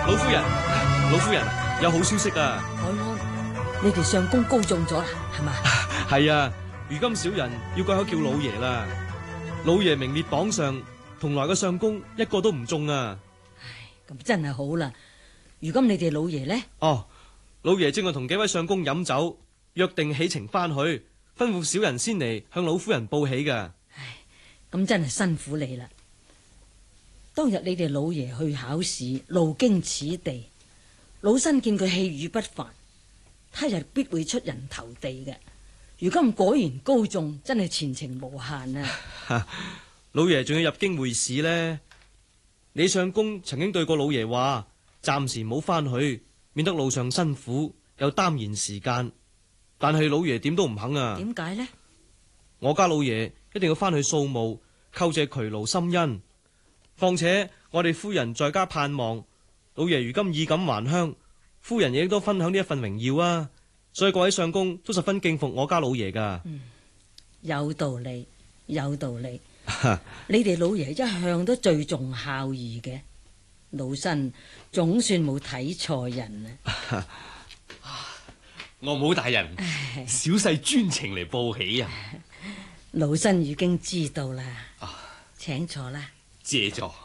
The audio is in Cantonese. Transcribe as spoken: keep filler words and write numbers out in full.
老夫人，老夫人，有好消息啊！ 海安，你哋相公高中咗啦，係嘛？ 係啊，如今小人要改口叫老爺啦。老爺名列榜上，同來嘅相公一個都唔中啊！ 唉，咁真係好啦。如今你哋老爺呢？ 哦，老爺正係同幾位相公飲酒，約定起程翻去，吩咐小人先嚟向老夫人報喜噶。 唉，咁真係辛苦你啦。當日你哋老爺去考試，路經此地，老身見佢氣宇不凡，他日必會出人頭地嘅。如今果然高中，真係前程無限啊！ 老爺仲要入京會試呢。李相公曾經對過老爺話，暫時唔好翻去，免得路上辛苦又耽延時間。但係老爺點都唔肯啊！ 點解呢？ 我家老爺一定要翻去掃墓，叩謝劬勞深恩。況且我哋夫人在家盼望，老爺如今衣錦還鄉，夫人亦都分享呢一份榮耀啊！所以各位相公都十分敬服我家老爺噶。 嗯，有道理，有道理。你哋老爺一向都最重孝義嘅，老身總算冇睇錯人啊！ 岳母大人，小婿專程嚟報喜啊！ 老身已經知道啦。 啊， 請坐啦。 謝座。